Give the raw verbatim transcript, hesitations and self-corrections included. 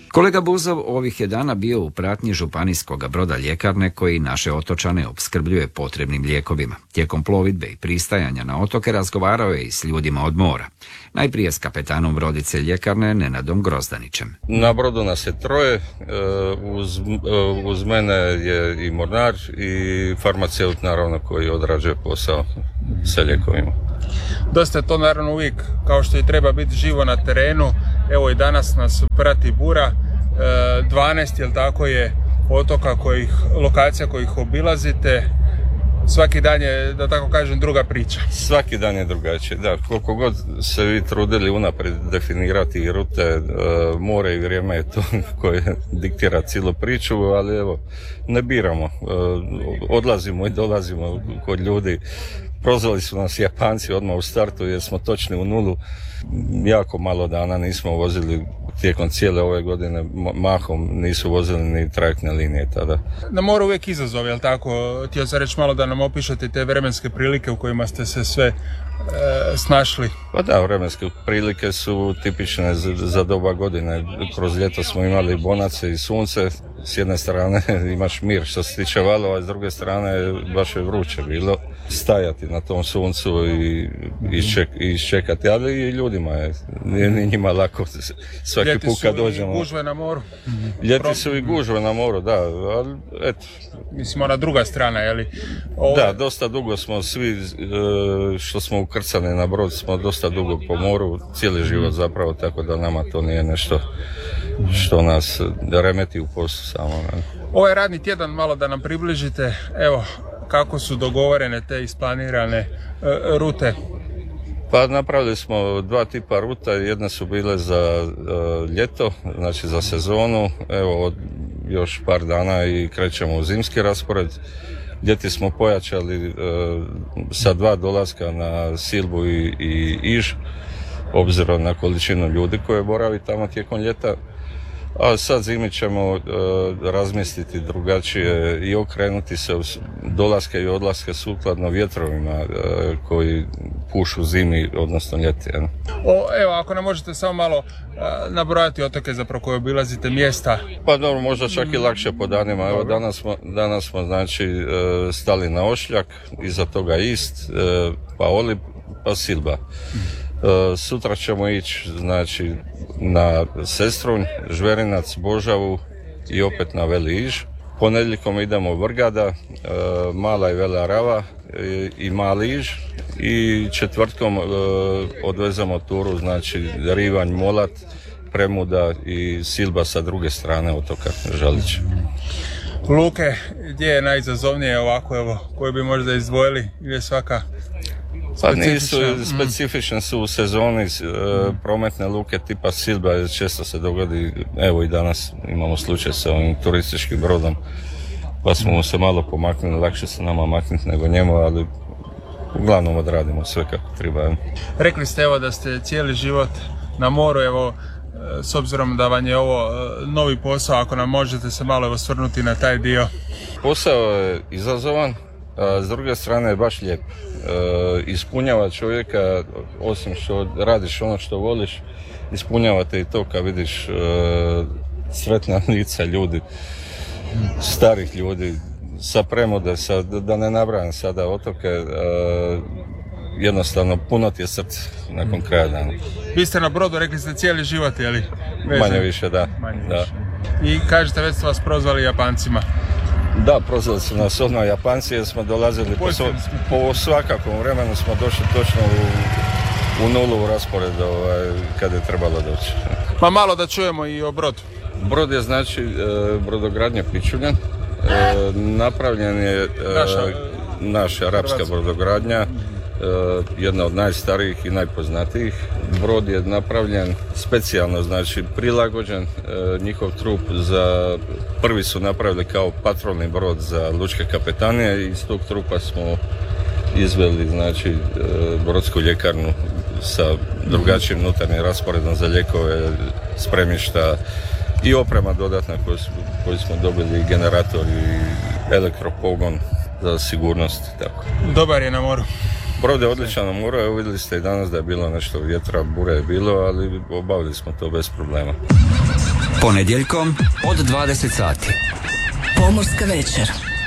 Kolega Buzov ovih je dana bio u pratnji županijskog broda ljekarne koji naše otočane opskrbljuje potrebnim lijekovima. Tijekom plovidbe i pristajanja na otoke razgovarao je i s ljudima od mora. Najprije s kapetanom brodice ljekarne Nenadom Grozdanićem. Na brodu nas je troje, uz, uz mene je i mornar i farmaceut naravno koji odrađuje posao sa lijekovima. Dosta je to naravno uvijek kao što i treba biti živo na terenu. Evo i danas nas prati bura, dvanaest jel tako je otoka kojih, lokacija kojih obilazite. Svaki dan je, da tako kažem, druga priča. Svaki dan je drugačije, da. Koliko god se vi trudili unaprijed definirati rute, more i vrijeme je to koje diktira cijelu priču, ali evo, ne biramo. Odlazimo i dolazimo kod ljudi. Prozvali su nas Japanci odmah u startu jer smo točni u nulu. Jako malo dana nismo vozili tijekom cijele ove godine, mahom nisu vozili ni trajektne linije tada. Na moru uvijek izazov, jel tako? Htio sam reći malo da nam opišete te vremenske prilike u kojima ste se sve e, snašli. Pa da, vremenske prilike su tipične za, za doba godine. Kroz ljeto smo imali bonace i sunce. S jedne strane imaš mir što se tiče valova, a s druge strane baš je vruće bilo. Stajati na tom suncu i išček, iščekati, ali i ljudima je, nije ni njima lako svaki ljeti put kad dođemo. Ljeti su i gužve na moru. Ljeti su i gužve na moru, da, ali eto. Mislim, ona druga strana, je li? Ovo... Da, dosta dugo smo svi, što smo ukrcani na brod, smo dosta dugo po moru, cijeli život zapravo, tako da nama to nije nešto što nas remeti u poslu samo. Ovaj radni tjedan malo da nam približite, evo, kako su dogovorene te isplanirane e, rute? Pa napravili smo dva tipa ruta, jedna su bile za e, ljeto, znači za sezonu, evo od još par dana i krećemo u zimski raspored. Ljeti smo pojačali e, sa dva dolaska na Silbu i, i Iž, obzirom na količinu ljudi koje boravi tamo tijekom ljeta. A sad zimi ćemo e, razmisliti drugačije i okrenuti se u dolaske i odlaske sukladno vjetrovima e, koji pušu zimi, odnosno ljeti. O, evo, ako nam možete samo malo e, nabrojati otoke zapravo koje obilazite, mjesta. Pa dobro, možda čak i lakše po danima. Evo, danas smo, danas smo znači e, stali na Ošljak, iza toga Ist, e, pa Olib, pa Silba. Uh, sutra ćemo ići znači na Sestrunj, Žverinac, Božavu i opet na Veli Iž. Ponedjeljkom idemo Vrgada, uh, Mala i Vela Rava i, i Mali Iž. I četvrtkom uh, odvezemo turu, znači Rivanj, Molat, Premuda i Silba sa druge strane otoka Žalić. Luke, gdje je najizazovnije ovako, evo, koje bi možda izdvojili ili je svaka? Pa nisu, specifične su u sezoni, e, prometne luke tipa Silba, često se dogodi, evo i danas imamo slučaj sa ovim turističkim brodom, pa smo mu se malo pomaknuli, lakše se nama maknuti nego njemu, ali uglavnom odradimo sve kako treba. Rekli ste evo da ste cijeli život na moru, evo s obzirom da vam je ovo novi posao, ako nam možete se malo osvrnuti na taj dio. Posao je izazovan, a s druge strane je baš lijep. E, ispunjava čovjeka, osim što radiš ono što voliš, ispunjava te i to kad vidiš e, sretna lica ljudi, starih ljudi, sa Premude, sa, da ne nabrajam sada otoke, e, jednostavno puno ti je srce nakon kraja dana. Vi ste na brodu, rekli ste cijeli život, je li? Manje više, da. Manje da. Više. I kažete, već ste vas prozvali Japancima. Da, prozvali su nas odmah Japanci jer smo dolazili po, svo, po svakakvom vremenu smo došli točno u, u nulu u raspored ovaj, kada je trebalo doći. Pa malo da čujemo i o brodu. Brod je znači e, brodogradnja Pičuljan, e, napravljen je e, naša, naša arapska brodogradnja, Uh, jedna od najstarijih i najpoznatijih. Brod je napravljen specijalno, znači prilagođen, uh, njihov trup za, prvi su napravili kao patrolni brod za lučke kapetanije i iz tog trupa smo izveli znači uh, brodsku ljekarnu sa drugačijim unutarnjim rasporedom za lijekove, spremišta i oprema dodatna koju, koju smo dobili, generator i elektropogon za sigurnost. Tako. Dobar je na moru. Brod je odličan na moru, evo vidjeli ste i danas da je bilo nešto vjetra, bure je bilo, ali obavili smo to bez problema. Ponedjeljkom od dvadeset sati. Pomorska večer.